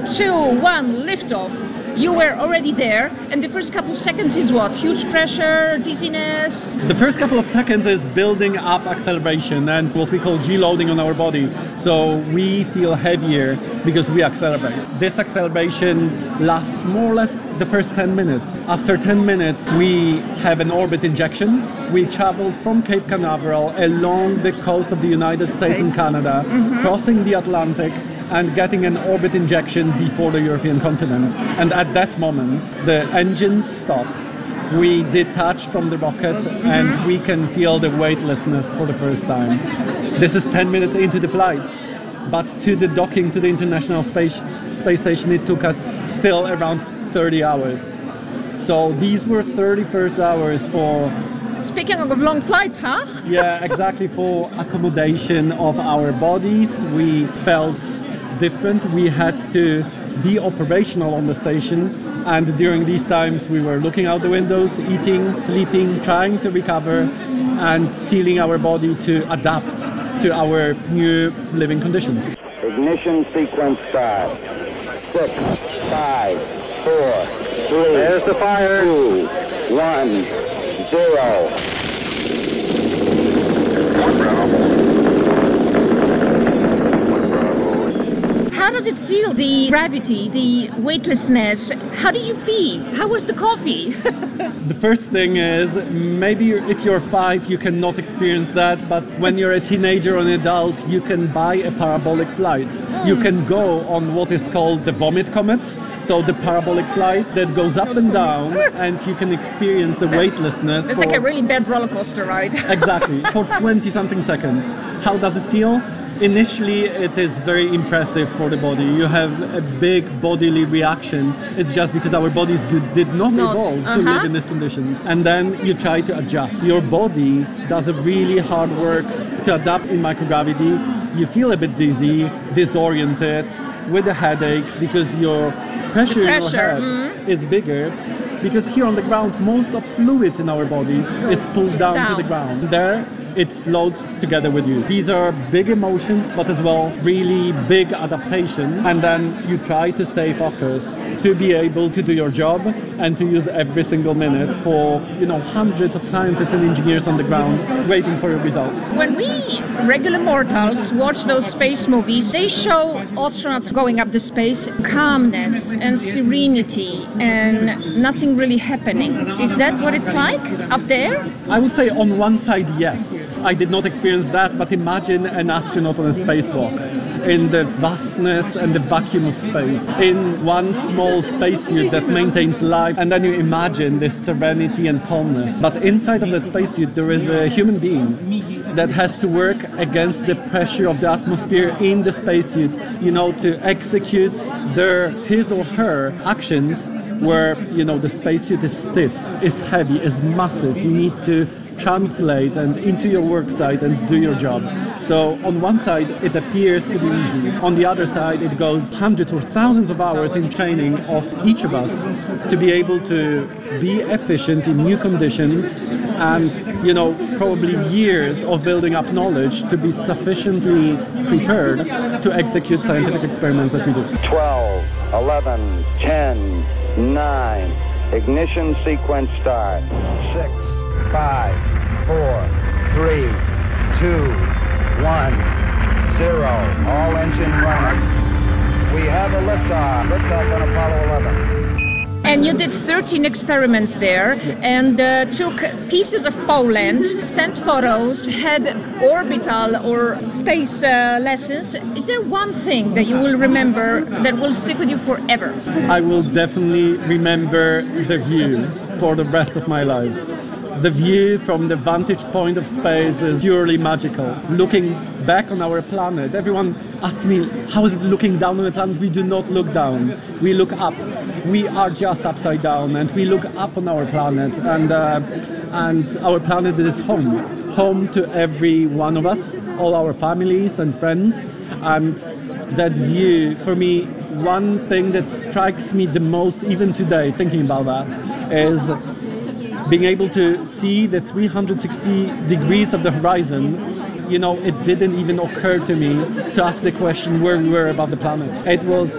2, 1, liftoff. You were already there, and the first couple seconds is what? Huge pressure, dizziness? The first couple of seconds is building up acceleration and what we call G-loading on our body. So we feel heavier because we accelerate. This acceleration lasts more or less the first 10 minutes. After 10 minutes, we have an orbit injection. We traveled from Cape Canaveral along the coast of the United States and Canada, crossing the Atlantic, and getting an orbit injection before the European continent. And at that moment, the engines stop. We detach from the rocket and we can feel the weightlessness for the first time. This is 10 minutes into the flight. But to the docking to the International Space Station, it took us still around 30 hours. So these were 31st hours for... Speaking of long flights, huh? Yeah, exactly, for accommodation of our bodies. We felt different. We had to be operational on the station, and during these times we were looking out the windows, eating, sleeping, trying to recover and feeling our body to adapt to our new living conditions. Ignition sequence start. 6, 5, 4, 3. There's the fire. 2, 1, 0. How does it feel, the gravity, the weightlessness? How did you pee? How was the coffee? The first thing is, maybe if you're 5, you cannot experience that, but when you're a teenager or an adult, you can buy a parabolic flight. You can go on what is called the Vomit Comet, so the parabolic flight that goes up and down, and you can experience the weightlessness. It's like a really bad roller coaster ride. Exactly, for 20-something seconds. How does it feel? Initially, it is very impressive for the body. You have a big bodily reaction. It's just because our bodies did not evolve to live in these conditions. And then you try to adjust. Your body does a really hard work to adapt in microgravity. You feel a bit dizzy, disoriented, with a headache because your pressure in your head is bigger. Because here on the ground, most of fluids in our body is pulled down to the ground. There, it floats together with you. These are big emotions, but as well, really big adaptation. And then you try to stay focused to be able to do your job and to use every single minute for, hundreds of scientists and engineers on the ground waiting for your results. When we regular mortals watch those space movies, they show astronauts going up the space, calmness and serenity and nothing really happening. Is that what it's like up there? I would say on one side, yes. I did not experience that, but imagine an astronaut on a spacewalk in the vastness and the vacuum of space, in one small spacesuit that maintains life, and then you imagine this serenity and calmness. But inside of that spacesuit, there is a human being that has to work against the pressure of the atmosphere in the spacesuit, to execute his or her actions where, the spacesuit is stiff, is heavy, is massive. You need to translate and into your work site and do your job. So on one side, it appears to be easy. On the other side, it goes hundreds or thousands of hours in training of each of us to be able to be efficient in new conditions and, probably years of building up knowledge to be sufficiently prepared to execute scientific experiments that we do. 12, 11, 10, 9. Ignition sequence start. 6, 5, 4, 3, 2, 1, 0. All engine running. We have a liftoff. Liftoff on Apollo 11. And you did 13 experiments there and took pieces of Poland, sent photos, had orbital or space lessons. Is there one thing that you will remember that will stick with you forever? I will definitely remember the view for the rest of my life. The view from the vantage point of space is purely magical. Looking back on our planet, everyone asks me, how is it looking down on the planet? We do not look down, we look up. We are just upside down and we look up on our planet, and our planet is home to every one of us, all our families and friends. And that view, for me, one thing that strikes me the most even today, thinking about that, is being able to see the 360 degrees of the horizon. It didn't even occur to me to ask the question where we were about the planet. It was